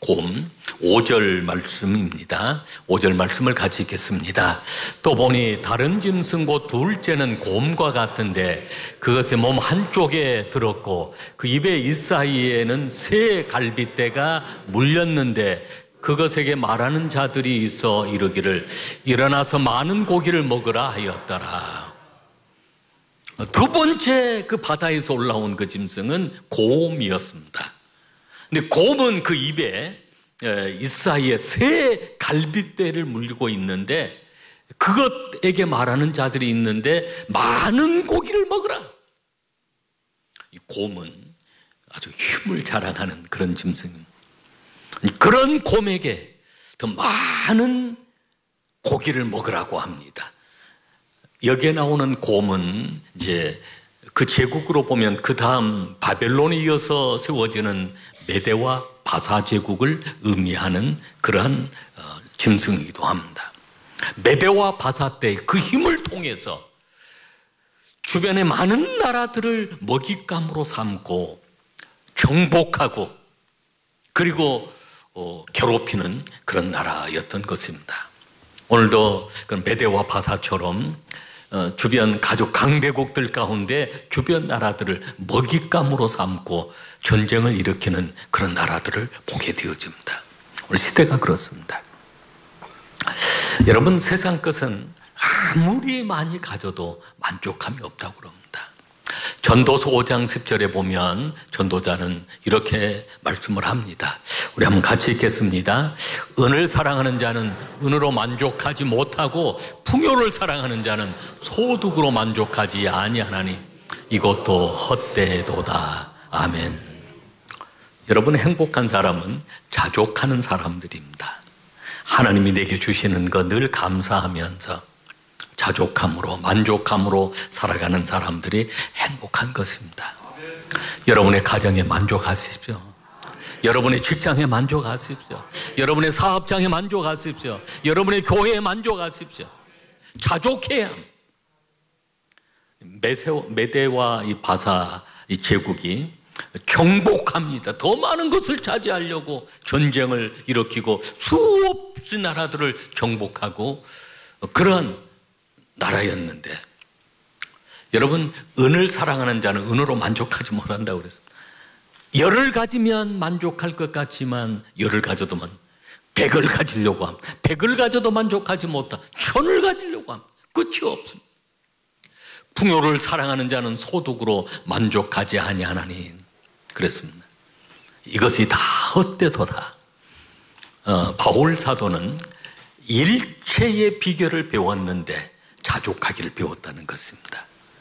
곰, 5절 말씀입니다. 5절 말씀을 같이 읽겠습니다. 또 보니 다른 짐승 곧 둘째는 곰과 같은데 그것의 몸 한쪽에 들었고 그 입의 이사이에는 새 갈빗대가 물렸는데 그것에게 말하는 자들이 있어 이르기를 일어나서 많은 고기를 먹으라 하였더라. 두 번째 그 바다에서 올라온 그 짐승은 곰이었습니다. 근데 곰은 그 입에 이사이에 새 갈빗대를 물고 있는데 그것에게 말하는 자들이 있는데 많은 고기를 먹으라. 이 곰은 아주 힘을 자랑하는 그런 짐승입니다. 그런 곰에게 더 많은 고기를 먹으라고 합니다. 여기에 나오는 곰은 이제 그 제국으로 보면 그 다음 바벨론에 이어서 세워지는 메대와 바사 제국을 의미하는 그러한 짐승이기도 합니다. 메대와 바사 때 그 힘을 통해서 주변의 많은 나라들을 먹잇감으로 삼고 정복하고 그리고 괴롭히는 그런 나라였던 것입니다. 오늘도 그런 메대와 바사처럼 주변 가족 강대국들 가운데 주변 나라들을 먹잇감으로 삼고 전쟁을 일으키는 그런 나라들을 보게 되어집니다. 오늘 시대가 그렇습니다. 여러분, 세상 것은 아무리 많이 가져도 만족함이 없다고 그럽니다. 전도서 5장 10절에 보면 전도자는 이렇게 말씀을 합니다. 우리 한번 같이 읽겠습니다. 은을 사랑하는 자는 은으로 만족하지 못하고 풍요를 사랑하는 자는 소득으로 만족하지 아니하나니 이것도 헛되도다. 아멘. 여러분, 행복한 사람은 자족하는 사람들입니다. 하나님이 내게 주시는 거 늘 감사하면서 자족함으로 만족함으로 살아가는 사람들이 행복한 것입니다. 여러분의 가정에 만족하십시오. 여러분의 직장에 만족하십시오. 여러분의 사업장에 만족하십시오. 여러분의 교회에 만족하십시오. 자족해야 합니다. 메대와 이 바사 이 제국이 정복합니다. 더 많은 것을 차지하려고 전쟁을 일으키고 수없이 나라들을 정복하고 그런 나라였는데 여러분, 은을 사랑하는 자는 은으로 만족하지 못한다고 그랬습니다. 열을 가지면 만족할 것 같지만 열을 가져도 100을 가지려고 합니다. 100을 가져도 만족하지 못한 1000을 가지려고 합니다. 끝이 없습니다. 풍요를 사랑하는 자는 소득으로 만족하지 아니하나니 그랬습니다. 이것이 다 헛되도다. 바울 사도는 일체의 비결을 배웠는데 자족하기를 배웠다는 것입니다.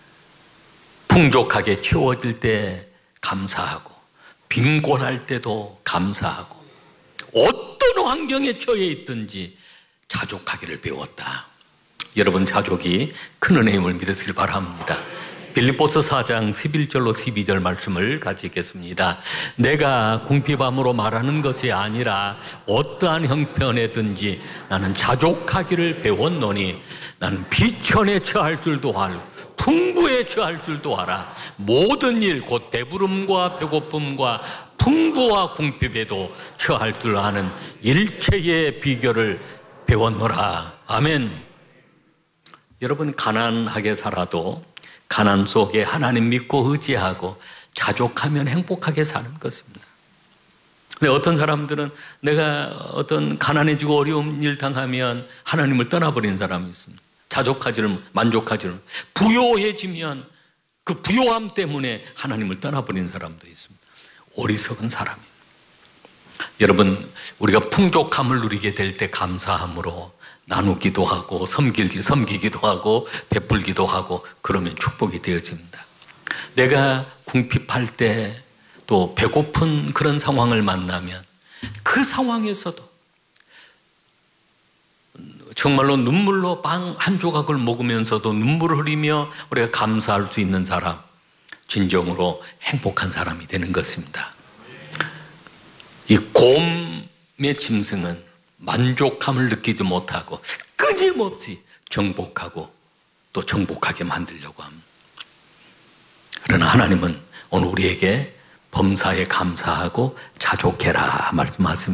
풍족하게 채워질 때 감사하고 빈곤할 때도 감사하고 어떤 환경에 처해 있든지 자족하기를 배웠다. 여러분, 자족이 큰 은혜임을 믿으시길 바랍니다. 빌립보서 4장 11절로 12절 말씀을 같이 읽겠습니다. 내가 궁핍함으로 말하는 것이 아니라 어떠한 형편에든지 나는 자족하기를 배웠노니 나는 비천에 처할 줄도 알고 풍부에 처할 줄도 알아. 모든 일 곧 배부름과 배고픔과 풍부와 궁핍에도 처할 줄 아는 일체의 비결을 배웠노라. 아멘. 여러분, 가난하게 살아도 가난 속에 하나님 믿고 의지하고 자족하면 행복하게 사는 것입니다. 근데 어떤 사람들은 내가 어떤 가난해지고 어려운 일 당하면 하나님을 떠나버린 사람이 있습니다. 자족하지를 만족하지를 부요해지면 그 부요함 때문에 하나님을 떠나버린 사람도 있습니다. 어리석은 사람입니다. 여러분, 우리가 풍족함을 누리게 될 때 감사함으로 나누기도 하고 섬기기도 하고 베풀기도 하고 그러면 축복이 되어집니다. 내가 궁핍할 때 또 배고픈 그런 상황을 만나면 그 상황에서도 정말로 눈물로 빵 한 조각을 먹으면서도 눈물을 흘리며 우리가 감사할 수 있는 사람, 진정으로 행복한 사람이 되는 것입니다. 이 곰의 짐승은 만족함을 느끼지 못하고 끊임없이 정복하고 또 정복하게 만들려고 합니다. 그러나 하나님은 오늘 우리에게 범사에 감사하고 자족해라 말씀하십니다.